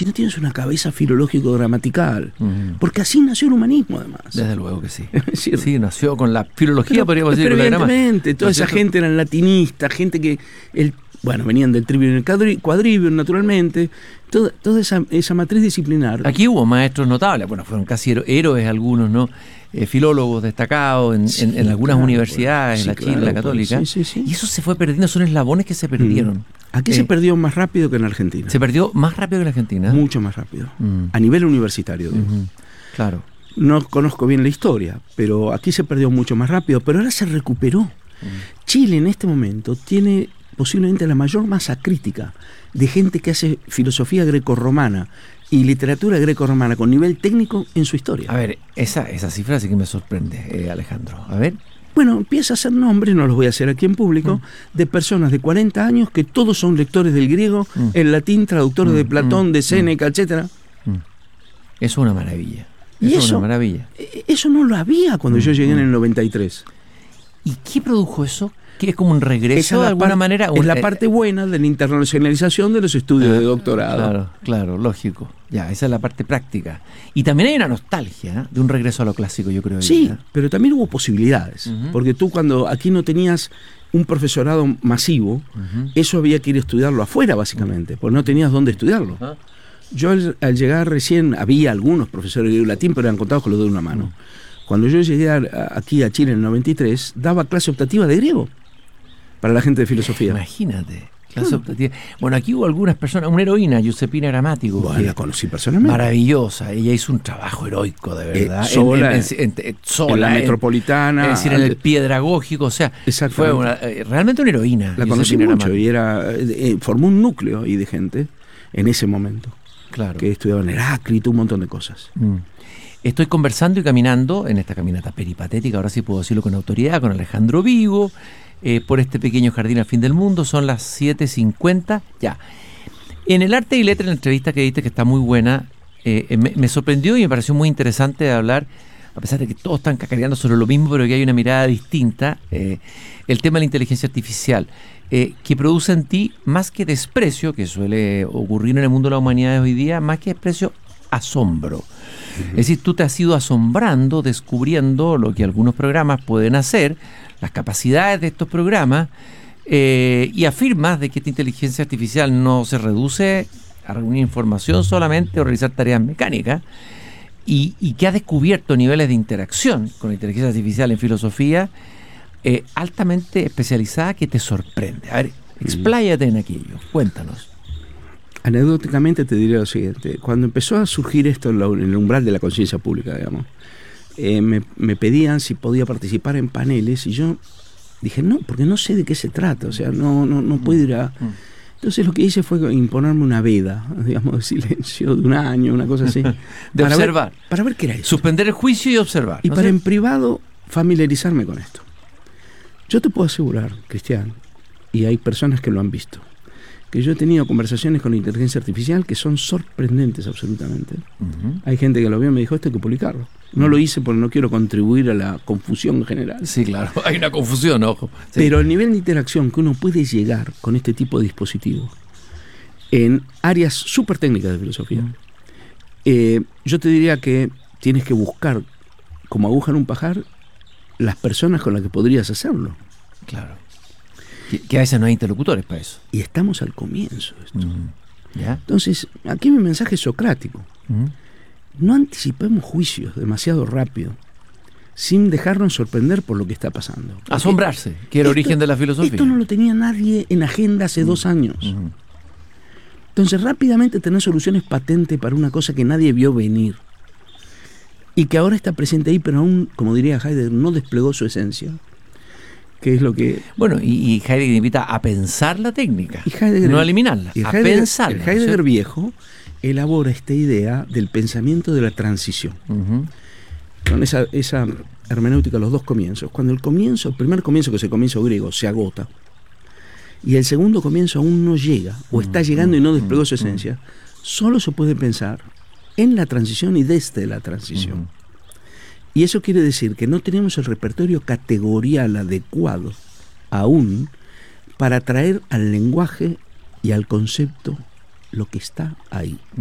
si no tienes una cabeza filológico-gramatical, porque así nació el humanismo, además. Desde luego que sí. Sí, nació con la filología, podríamos decir, pero con la gramática. evidentemente, toda esa gente eran latinistas, gente que, venían del trivium y el quadrivium, naturalmente, toda esa matriz disciplinar. Aquí hubo maestros notables, fueron casi héroes algunos, ¿no? Filólogos destacados en algunas universidades, en la Chile, la Católica. Sí. Y eso se fue perdiendo, son eslabones que se perdieron. Aquí se perdió más rápido que en Argentina. Se perdió más rápido que en Argentina. Mucho más rápido. A nivel universitario, digo. Claro. No conozco bien la historia, pero aquí se perdió mucho más rápido, pero ahora se recuperó. Chile en este momento tiene posiblemente la mayor masa crítica de gente que hace filosofía grecorromana y literatura grecorromana con nivel técnico en su historia. A ver, esa cifra sí que me sorprende, Alejandro. A ver. Bueno, empieza a hacer nombres, no los voy a hacer aquí en público, de personas de 40 años que todos son lectores del griego, el latín, traductores de Platón, de Séneca, etcétera. Eso es una maravilla. Y es una maravilla. Eso no lo había cuando yo llegué en el 93. ¿Y qué produjo eso? ¿Que es como un regreso de alguna manera? Es la parte buena de la internacionalización de los estudios de doctorado. Claro, lógico. Ya, esa es la parte práctica. Y también hay una nostalgia de un regreso a lo clásico, yo creo. Sí, pero también hubo posibilidades. Porque tú cuando aquí no tenías un profesorado masivo, eso había que ir a estudiarlo afuera, básicamente, porque no tenías dónde estudiarlo. Yo al llegar recién, había algunos profesores de latín, pero eran contados con los dedos de una mano. Cuando yo llegué aquí a Chile en el 93, daba clase optativa de griego para la gente de filosofía. Imagínate, clase optativa. Bueno, aquí hubo algunas personas, una heroína, Giuseppina Gramático. Bueno, la conocí personalmente. Maravillosa, ella hizo un trabajo heroico, de verdad. Sola en la Metropolitana. Es decir, en el Piedragógico, o sea, fue realmente una heroína. La conocí mucho y formó un núcleo ahí de gente en ese momento. Claro. Que estudiaba en Heráclito, un montón de cosas. Estoy conversando y caminando en esta caminata peripatética, ahora sí puedo decirlo con autoridad, con Alejandro Vigo, por este pequeño jardín al fin del mundo. Son las 7:50. Ya. En el Arte y Letra, en la entrevista que diste, que está muy buena, me sorprendió y me pareció muy interesante de hablar, a pesar de que todos están cacareando sobre lo mismo, pero que hay una mirada distinta, el tema de la inteligencia artificial, que produce en ti, más que desprecio, que suele ocurrir en el mundo de la humanidad hoy día, más que desprecio, asombro. Es decir, tú te has ido asombrando, descubriendo lo que algunos programas pueden hacer, las capacidades de estos programas, y afirmas de que esta inteligencia artificial no se reduce a reunir información solamente o realizar tareas mecánicas, y que ha descubierto niveles de interacción con la inteligencia artificial en filosofía altamente especializada que te sorprende. A ver, expláyate en aquello, cuéntanos. Anecdóticamente te diré lo siguiente: cuando empezó a surgir esto en el umbral de la conciencia pública, digamos, me pedían si podía participar en paneles y yo dije no, porque no sé de qué se trata, o sea, no puedo ir a... Entonces lo que hice fue imponerme una veda, digamos, de silencio de un año, una cosa así. De observar. Para ver qué era eso. Suspender el juicio y observar. Y para en privado familiarizarme con esto. Yo te puedo asegurar, Cristian, y hay personas que lo han visto, que yo he tenido conversaciones con la inteligencia artificial que son sorprendentes absolutamente. Hay gente que lo vio y me dijo, esto hay que publicarlo. No lo hice porque no quiero contribuir a la confusión general. Sí, claro, hay una confusión, ojo. Sí. Pero el nivel de interacción que uno puede llegar con este tipo de dispositivos en áreas súper técnicas de filosofía, yo te diría que tienes que buscar, como aguja en un pajar, las personas con las que podrías hacerlo. Claro. Que a veces no hay interlocutores para eso. Y estamos al comienzo de esto. ¿Ya? Entonces, aquí mi mensaje es socrático. No anticipemos juicios demasiado rápido, sin dejarnos sorprender por lo que está pasando. Porque asombrarse, que era el origen de la filosofía. Esto no lo tenía nadie en agenda hace 2 años. Entonces, rápidamente tener soluciones patentes para una cosa que nadie vio venir y que ahora está presente ahí, pero aún, como diría Heidegger, no desplegó su esencia. Que es lo que... Bueno, y Heidegger invita a pensar la técnica, Heidegger, no a eliminarla, a pensarla. El Heidegger viejo elabora esta idea del pensamiento de la transición. Con esa hermenéutica, los dos comienzos. Cuando el primer comienzo, que es el comienzo griego, se agota, y el segundo comienzo aún no llega, o está llegando y no desplegó su esencia, solo se puede pensar en la transición y desde la transición. Y eso quiere decir que no tenemos el repertorio categorial adecuado aún para traer al lenguaje y al concepto lo que está ahí.